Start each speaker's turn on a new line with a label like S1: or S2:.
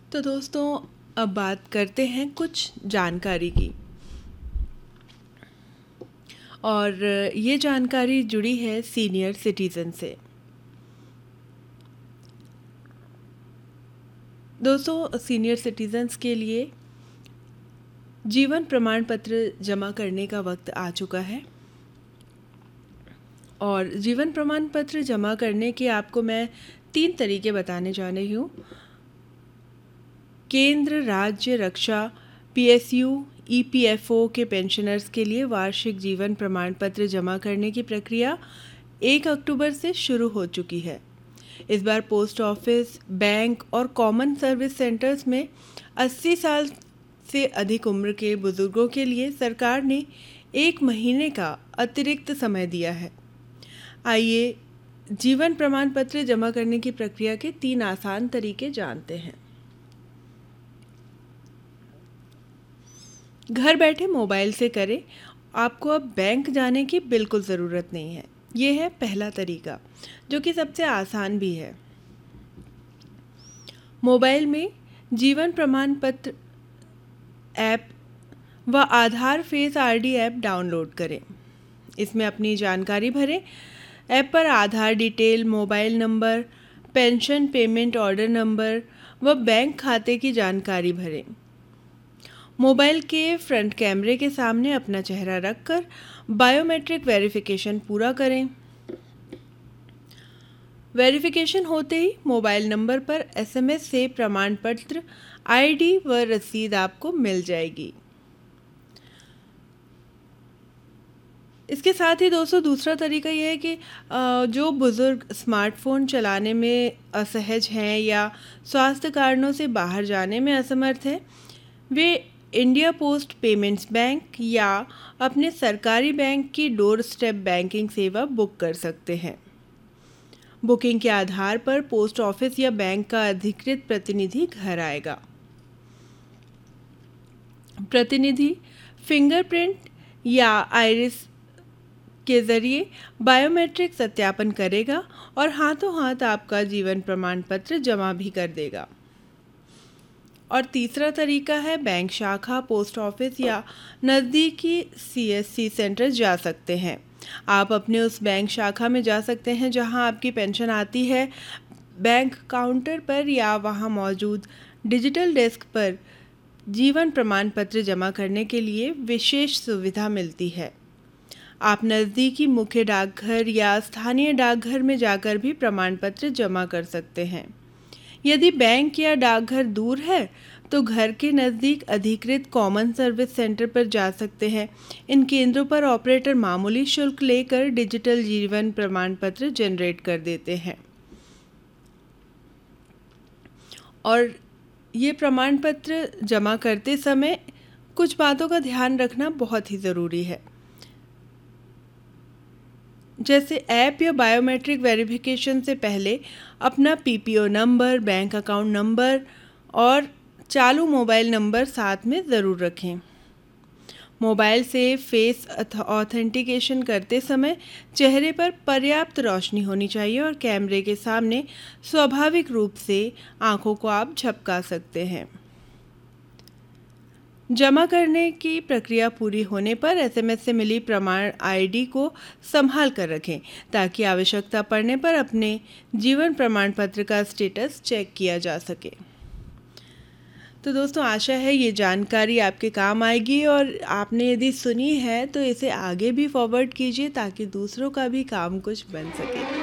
S1: तो दोस्तों, अब बात करते हैं कुछ जानकारी की। और ये जानकारी जुड़ी है सीनियर सिटीज़न से। दोस्तों, सीनियर सिटीज़न्स के लिए जीवन प्रमाण पत्र जमा करने का वक्त आ चुका है। और जीवन प्रमाण पत्र जमा करने के आपको मैं 3 तरीके बताने जा रही हूँ। केंद्र राज्य रक्षा PSU EPFO के पेंशनर्स के लिए वार्षिक जीवन प्रमाण पत्र जमा करने की प्रक्रिया 1 अक्टूबर से शुरू हो चुकी है। इस बार पोस्ट ऑफिस, बैंक और कॉमन सर्विस सेंटर्स में 80 साल से अधिक उम्र के बुजुर्गों के लिए सरकार ने 1 महीने का अतिरिक्त समय दिया है। आइए जीवन प्रमाण पत्र जमा करने की प्रक्रिया के 3 आसान तरीके जानते हैं। घर बैठे मोबाइल से करें। आपको अब बैंक जाने की बिल्कुल ज़रूरत नहीं है। ये है पहला तरीका, जो कि सबसे आसान भी है। मोबाइल में जीवन प्रमाण पत्र ऐप व आधार फेस RD ऐप डाउनलोड करें। इसमें अपनी जानकारी भरें। ऐप पर आधार detail, mobile number, pension payment order number व बैंक खाते की जानकारी भरें। मोबाइल के फ्रंट कैमरे के सामने अपना चेहरा रखकर बायोमेट्रिक वेरिफिकेशन पूरा करें। वेरिफिकेशन होते ही मोबाइल नंबर पर SMS से प्रमाण पत्र, ID व रसीद आपको मिल जाएगी। इसके साथ ही दोस्तों, दूसरा तरीका यह है कि जो बुज़ुर्ग स्मार्टफ़ोन चलाने में असहज हैं या स्वास्थ्य कारणों से बाहर जाने में असमर्थ हैं, वे इंडिया पोस्ट पेमेंट्स बैंक या अपने सरकारी बैंक की डोर स्टेप बैंकिंग सेवा बुक कर सकते हैं। बुकिंग के आधार पर पोस्ट ऑफिस या बैंक का अधिकृत प्रतिनिधि घर आएगा। प्रतिनिधि फिंगरप्रिंट या आइरिस के ज़रिए बायोमेट्रिक सत्यापन करेगा और हाथों हाथ आपका जीवन प्रमाण पत्र जमा भी कर देगा। और तीसरा तरीका है बैंक शाखा, पोस्ट ऑफिस या नज़दीकी CSC सेंटर जा सकते हैं। आप अपने उस बैंक शाखा में जा सकते हैं जहां आपकी पेंशन आती है। बैंक काउंटर पर या वहां मौजूद डिजिटल डेस्क पर जीवन प्रमाण पत्र जमा करने के लिए विशेष सुविधा मिलती है। आप नज़दीकी मुख्य डाकघर या स्थानीय डाकघर में जाकर भी प्रमाण पत्र जमा कर सकते हैं। यदि बैंक या डाकघर दूर है तो घर के नज़दीक अधिकृत कॉमन सर्विस सेंटर पर जा सकते हैं। इन केंद्रों पर ऑपरेटर मामूली शुल्क लेकर डिजिटल जीवन प्रमाण पत्र जनरेट कर देते हैं। और ये प्रमाण पत्र जमा करते समय कुछ बातों का ध्यान रखना बहुत ही ज़रूरी है। जैसे ऐप या बायोमेट्रिक वेरिफिकेशन से पहले अपना PPO number, bank account number और चालू मोबाइल नंबर साथ में ज़रूर रखें। मोबाइल से फेस ऑथेंटिकेशन करते समय चेहरे पर पर्याप्त रोशनी होनी चाहिए और कैमरे के सामने स्वाभाविक रूप से आंखों को आप झपका सकते हैं। जमा करने की प्रक्रिया पूरी होने पर SMS से मिली प्रमाण ID को संभाल कर रखें ताकि आवश्यकता पड़ने पर अपने जीवन प्रमाण पत्र का स्टेटस चेक किया जा सके। तो दोस्तों, आशा है ये जानकारी आपके काम आएगी और आपने यदि सुनी है तो इसे आगे भी फॉरवर्ड कीजिए ताकि दूसरों का भी काम कुछ बन सके।